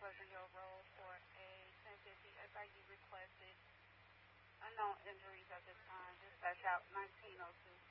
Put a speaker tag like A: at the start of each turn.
A: Pleasant Hill Road for a 1050 SIU requested. Unknown injuries at this time. Dispatch out 1902.